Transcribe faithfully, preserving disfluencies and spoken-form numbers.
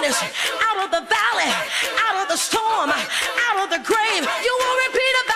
darkness, out of the valley, out of the storm, out of the grave. You will repeat it.